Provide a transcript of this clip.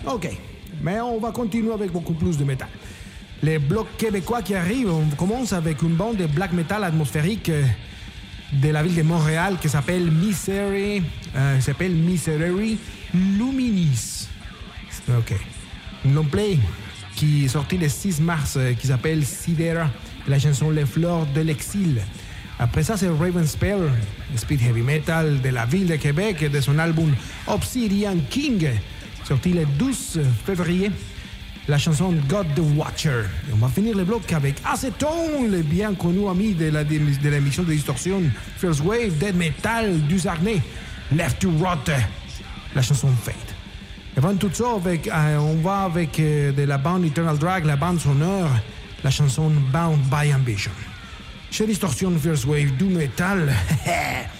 Ok, mais on va continuer avec beaucoup plus de métal. Les blocs québécois qui arrivent, on commence avec une bande de black metal atmosphérique de la ville de Montréal qui s'appelle Misery Luminis. Ok. Un long play qui est sorti le 6 mars qui s'appelle Sidera, la chanson Les Fleurs de l'Exil. Après ça, c'est Raven Spell, speed heavy metal de la ville de Québec, de son album Obsidian King, sorti le 12 février. La chanson God the Watcher. Et on va finir le bloc avec Acetone, le bien connu ami de l'émission de Distorsion First Wave, Dead Metal du Saguenay, Left to Rot, la chanson Fate. Avant tout ça, on va avec de la bande Eternal Drag, la bande sonore, la chanson Bound by Ambition. Chez Distortion First Wave du Metal,